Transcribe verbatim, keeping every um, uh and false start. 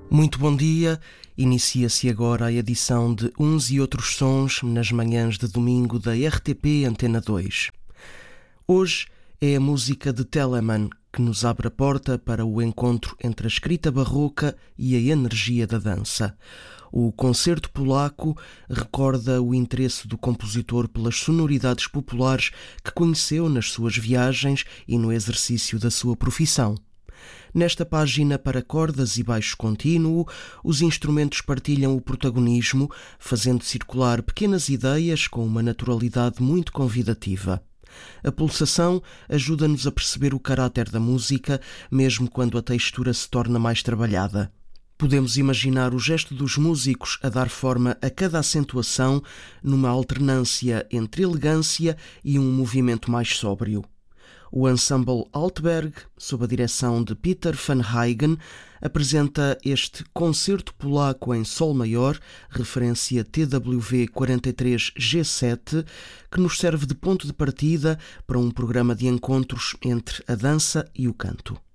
Muito bom dia, inicia-se agora a edição de Uns e Outros Sons nas manhãs de domingo da R T P Antena dois. Hoje é a música de Telemann que nos abre a porta para o encontro entre a escrita barroca e a energia da dança. O concerto polaco recorda o interesse do compositor pelas sonoridades populares que conheceu nas suas viagens e no exercício da sua profissão. Nesta página para cordas e baixo contínuo, os instrumentos partilham o protagonismo, fazendo circular pequenas ideias com uma naturalidade muito convidativa. A pulsação ajuda-nos a perceber o caráter da música, mesmo quando a textura se torna mais trabalhada. Podemos imaginar o gesto dos músicos a dar forma a cada acentuação, numa alternância entre elegância e um movimento mais sóbrio. O ensemble Altberg, sob a direção de Peter van Huygen, apresenta este concerto polaco em sol maior, referência T W V quarenta e três G sete, que nos serve de ponto de partida para um programa de encontros entre a dança e o canto.